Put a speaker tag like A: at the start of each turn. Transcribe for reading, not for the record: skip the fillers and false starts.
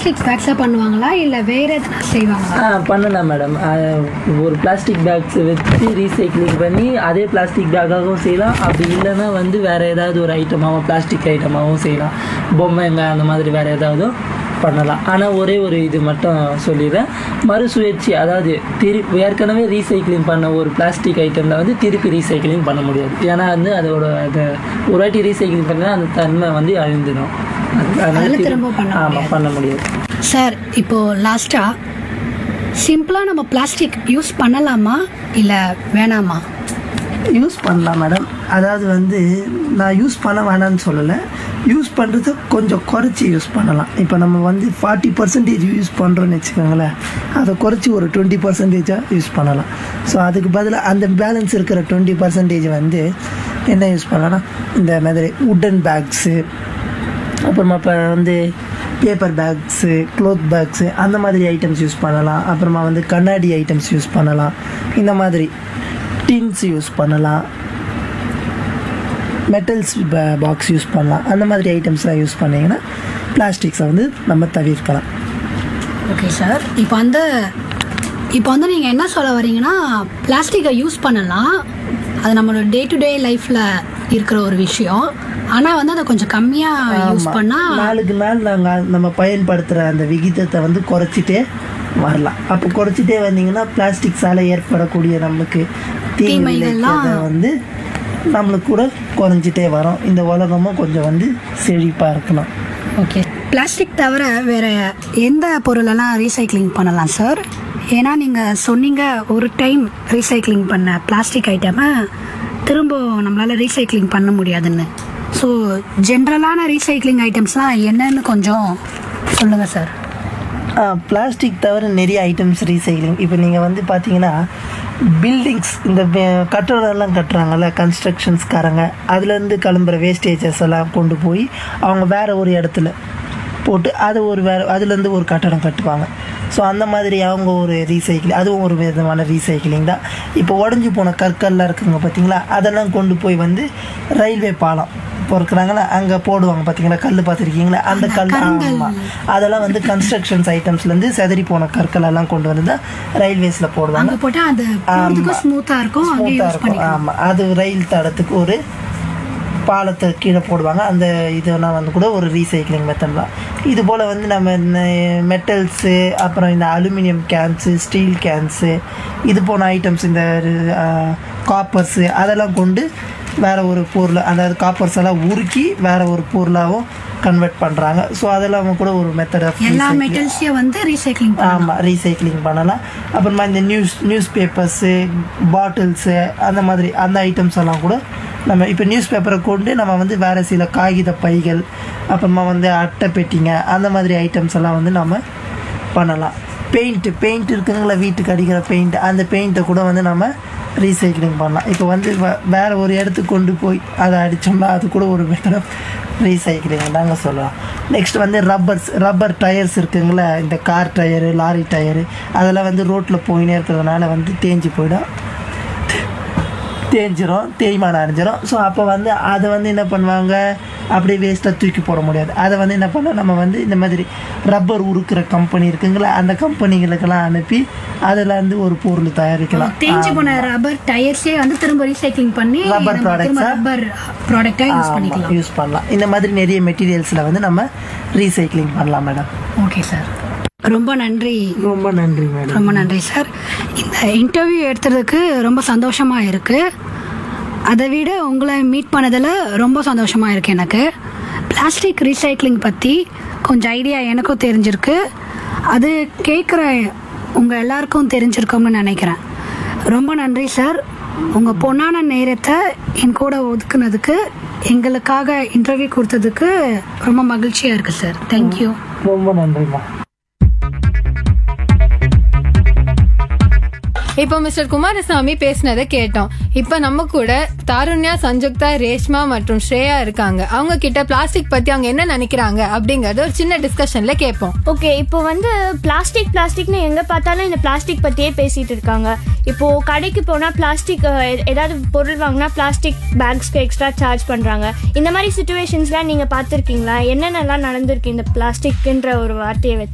A: Plastic பேக்ஸா பண்ணுவாங்களா இல்ல வேற எதனா செய்வாங்களா?
B: பண்ணலாம் மேடம். ஒரு பிளாஸ்டிக் பேக்ஸ் வச்சு ரீசைக்ளிங் பண்ணி அதே பிளாஸ்டிக் பேக்காகவும் செய்யலாம். அப்படி இல்லைன்னா வந்து வேறு ஏதாவது ஒரு ஐட்டமாகவும் பிளாஸ்டிக் ஐட்டமாகவும் செய்யலாம். பொம்மைங்க அந்த மாதிரி வேறு ஏதாவது பண்ணலாம். ஆனால் ஒரே ஒரு இது மட்டும் சொல்லிடுறேன், மறுசுழற்சி, அதாவது ஏற்கனவே ரீசைக்ளிங் பண்ண ஒரு பிளாஸ்டிக் ஐட்டமில் வந்து திருப்பி ரீசைக்ளிங் பண்ண முடியாது. ஏன்னா வந்து அதோட ஒரு வாட்டி ரீசைக்ளிங் பண்ணால் அந்த தன்மை வந்து அழிந்துடும். பண்ண முடியாது
A: சார். இப்போ லாஸ்டா சிம்பிளா நம்ம பிளாஸ்டிக் யூஸ் பண்ணலாமா இல்ல வேணாமா?
B: யூஸ் பண்ணலாம் மேடம். அதாவது வந்து நான் யூஸ் பண்ண வேணாம்னு சொல்லலை, யூஸ் பண்ணுறது கொஞ்சம் குறைச்சி யூஸ் பண்ணலாம். இப்போ நம்ம வந்து 40% யூஸ் பண்ணுறோன்னு வச்சுக்கோங்களேன், அதை குறைச்சி ஒரு 20% யூஸ் பண்ணலாம். ஸோ அதுக்கு பதிலாக அந்த பேலன்ஸ் இருக்கிற 20% வந்து என்ன யூஸ் பண்ணலாம்னா இந்த மாதிரி உட்டன் பேக்ஸு, அப்புறமா இப்போ வந்து பேப்பர் பேக்ஸு, க்ளோத் பேக்ஸு, அந்த மாதிரி ஐட்டம்ஸ் யூஸ் பண்ணலாம். அப்புறமா வந்து கண்ணாடி ஐட்டம்ஸ் யூஸ் பண்ணலாம். இந்த மாதிரி டின்ஸ் யூஸ் பண்ணலாம், மெட்டல்ஸ் பாக்ஸ் யூஸ் பண்ணலாம். அந்த மாதிரி ஐட்டம்ஸ்லாம் யூஸ் பண்ணிங்கன்னா பிளாஸ்டிக்ஸை வந்து நம்ம தவிர்க்கலாம்.
A: Okay sir. இப்போ வந்து நீங்கள் என்ன சொல்ல வரீங்கன்னா, பிளாஸ்டிக்கை யூஸ் பண்ணலாம், அது நம்மளோட டே டு டே லைஃப்பில் இருக்கிற ஒரு விஷயம். ஆனால் வந்து அதை கொஞ்சம் கம்மியாக யூஸ் பண்ணால்
B: நாளுக்கு நாள் நாங்கள் நம்ம பயன்படுத்துகிற அந்த விகிதத்தை வந்து குறைச்சிட்டே வரலாம். அப்போ குறைச்சிட்டே வந்தீங்கன்னா பிளாஸ்டிக்ஸால் ஏற்படக்கூடிய நமக்கு தீமைகள்லாம் வந்து நம்மளுக்கு கூட குறைஞ்சிட்டே வரும். இந்த உலகமும் கொஞ்சம் வந்து செழிப்பாக இருக்கலாம்.
A: ஓகே. பிளாஸ்டிக் தவிர வேறு எந்த பொருளெல்லாம் ரீசைக்ளிங் பண்ணலாம் சார்? ஏன்னா நீங்கள் சொன்னீங்க ஒரு டைம் ரீசைக்ளிங் பண்ண பிளாஸ்டிக் ஐட்டமை திரும்ப நம்மளால் ரீசைக்ளிங் பண்ண முடியாதுன்னு. ஸோ ஜென்ரலான ரீசைக்ளிங் ஐட்டம்ஸ்லாம் என்னன்னு கொஞ்சம் சொல்லுங்கள் சார்.
B: பிளாஸ்டிக் தவிர நிறைய ஐட்டம்ஸ் ரீசைக்ளிங். இப்போ நீங்கள் வந்து பார்த்தீங்கன்னா பில்டிங்ஸ், இந்த கட்டடம்லாம் கட்டுறாங்கல்ல கன்ஸ்ட்ரக்ஷன்ஸ்காரங்க, அதுலேருந்து கிளம்புற வேஸ்டேஜஸ் எல்லாம் கொண்டு போய் அவங்க வேறு ஒரு இடத்துல போட்டு அதை அதுலேருந்து ஒரு கட்டடம் கட்டுவாங்க. ஸோ அந்த மாதிரி அவங்க ஒரு ரீசைக்கிளிங், அதுவும் ஒரு விதமான ரீசைக்கிளிங் தான். இப்போ உடஞ்சி போன கற்கள்லாம் இருக்குங்க பார்த்தீங்களா, அதெல்லாம் கொண்டு போய் வந்து ரயில்வே பாலம் பொறுக்கிறாங்களா, அங்கே போடுவாங்க பார்த்தீங்களா, கல் பார்த்துருக்கீங்களா, அந்த கல். ஆமாம், அதெல்லாம் வந்து கன்ஸ்ட்ரக்ஷன்ஸ் ஐட்டம்ஸ்லேருந்து செதறி போன கற்கள் எல்லாம் கொண்டு வந்து தான் ரயில்வேஸில் போடுவாங்க.
A: ஸ்மூத்தாக இருக்கும்.
B: ஆமாம், அது ரயில் தடத்துக்கு ஒரு பாலத்தை கீழே போடுவாங்க. அந்த இதெல்லாம் வந்து கூட ஒரு ரீசைக்ளிங் மெத்தட் தான். இது போல் வந்து நம்ம மெட்டல்ஸு, அப்புறம் இந்த அலுமினியம் கேன்ஸு, ஸ்டீல் கேன்ஸு, இது போன ஐட்டம்ஸ், இந்த காப்பர்ஸு, அதெல்லாம் கொண்டு வேறு ஒரு பொருள், அதாவது காப்பர்ஸ் எல்லாம் உருக்கி வேறு ஒரு பொருளாகவும் கன்வெர்ட் பண்ணுறாங்க. ஸோ அதெல்லாம் கூட ஒரு மெத்தட் ஆஃப்
A: எல்லா மெட்டல்ஸையும் வந்து ரீசைக்ளிங்.
B: ஆமாம், ரீசைக்ளிங் பண்ணலாம். அப்புறமா இந்த நியூஸ் பேப்பர்ஸு, பாட்டில்ஸு, அந்த மாதிரி அந்த ஐட்டம்ஸ் எல்லாம் கூட நம்ம இப்போ நியூஸ் பேப்பரை கொண்டு நம்ம வந்து வேறு சில காகித பைகள், அப்புறமா வந்து அட்டை பெட்டிங்க, அந்த மாதிரி ஐட்டம்ஸ் எல்லாம் வந்து நம்ம பண்ணலாம். பெயிண்ட் இருக்குங்களா, வீட்டுக்கு அடிக்கிற பெயிண்ட், அந்த பெயிண்ட்டை கூட வந்து நம்ம ரீசைக்ளிங் பண்ணலாம். இப்போ வந்து வேறு ஒரு இடத்துக்கு கொண்டு போய் அதை அடித்தோம்னா அது கூட ஒரு மெத்தட் ஆஃப் ரீசைக்ளிங் தாங்க சொல்லலாம். நெக்ஸ்ட் வந்து ரப்பர் டயர்ஸ் இருக்குங்களா, இந்த கார் டயரு, லாரி டயரு, அதெல்லாம் வந்து ரோட்டில் போயினே இருக்கிறதுனால வந்து தேய்மானம் அடைஞ்சிரும். ஸோ அப்போ வந்து அதை வந்து என்ன பண்ணுவாங்க, அப்படியே வேஸ்ட்டாக தூக்கி போட முடியாது. அதை வந்து என்ன பண்ணால் நம்ம வந்து இந்த மாதிரி ரப்பர் உருக்குற கம்பெனி இருக்குங்களா, அந்த கம்பெனிகளுக்கெல்லாம் அனுப்பி அதில் வந்து ஒரு பொருள் தயாரிக்கலாம்.
A: தேஞ்சு போன ரப்பர் டயர்ஸே வந்து திரும்ப ரீசைக்ளிங் பண்ணி
B: ரப்பர் ப்ராடக்ட்ஸாக யூஸ் பண்ணலாம். இந்த மாதிரி நிறைய மெட்டீரியல்ஸில் வந்து நம்ம ரீசைக்ளிங் பண்ணலாம் மேடம்.
A: ஓகே சார், ரொம்ப நன்றி.
B: ரொம்ப நன்றி மேடம்.
A: ரொம்ப நன்றி சார். இந்த இன்டர்வியூ எடுத்ததுக்கு ரொம்ப சந்தோஷமாக இருக்குது. அதை விட உங்களை மீட் பண்ணதில் ரொம்ப சந்தோஷமாக இருக்குது எனக்கு. பிளாஸ்டிக் ரீசைக்ளிங் பற்றி கொஞ்சம் ஐடியா எனக்கும் தெரிஞ்சிருக்கு, அது கேட்குற உங்கள் எல்லாருக்கும் தெரிஞ்சிருக்கோம்னு நினைக்கிறேன். ரொம்ப நன்றி சார். உங்கள் பொன்னான நேரத்தை என் கூட ஒதுக்குனதுக்கு, எங்களுக்காக இன்டர்வியூ கொடுத்ததுக்கு ரொம்ப மகிழ்ச்சியாக இருக்குது சார். தேங்க்யூ.
B: ரொம்ப நன்றிம்மா.
C: இப்போ மிஸ்டர் குமாரசாமி பேசினதை கேட்டோம். இப்போ நம்ம கூட தாருண்யா, சஞ்சுக்தா, ரேஷ்மா மற்றும் ஸ்ரேயா இருக்காங்க. அவங்க கிட்ட பிளாஸ்டிக் பத்தி அவங்க என்ன நினைக்கிறாங்க அப்படிங்கறது ஒரு சின்ன டிஸ்கஷன்ல கேட்போம்.
D: ஓகே, இப்போ வந்து பிளாஸ்டிக்னு எங்க பார்த்தாலும் இந்த பிளாஸ்டிக் பத்தியே பேசிட்டு இருக்காங்க. இப்போ கடைக்கு போனா பிளாஸ்டிக் ஏதாவது பொருள் வாங்கினா பிளாஸ்டிக் பேக்ஸ்க்கு எக்ஸ்ட்ரா சார்ஜ் பண்றாங்க. இந்த மாதிரி சிச்சுவேஷன்ஸ்லாம் நீங்க பார்த்திருக்கீங்களா? என்னென்னலாம் நடந்திருக்கு இந்த பிளாஸ்டிக்ன்ற ஒரு வார்த்தையை வச்சு?